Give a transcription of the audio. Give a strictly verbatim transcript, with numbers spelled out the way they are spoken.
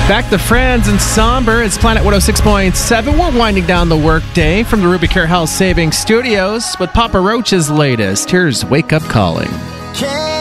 Back to Friends and Somber. It's Planet one oh six point seven. We're winding down the workday from the Ruby Care Health Savings Studios with Papa Roach's latest. Here's Wake Up Calling. Can